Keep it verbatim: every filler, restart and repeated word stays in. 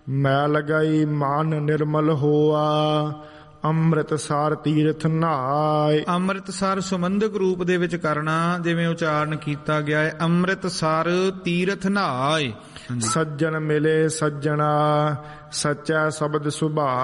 ਮੈਲ ਗਈ ਮਨ ਨਿਰਮਲ ਹੋਆ, ਅੰਮ੍ਰਿਤਸਰ ਤੀਰਥ ਨਹਾਏ। ਅੰਮ੍ਰਿਤਸਰ ਸੰਬੰਧਕ ਰੂਪ ਦੇ ਵਿੱਚ ਕਰਨਾ, ਜਿਵੇਂ ਉਚਾਰਨ ਕੀਤਾ ਗਿਆ ਹੈ, ਅੰਮ੍ਰਿਤਸਰ ਤੀਰਥ ਨਹਾਏ। ਸੱਜਣ ਮਿਲੇ ਸੱਜਣਾ, ਸੱਚਾ ਸ਼ਬਦ ਸੁਭਾ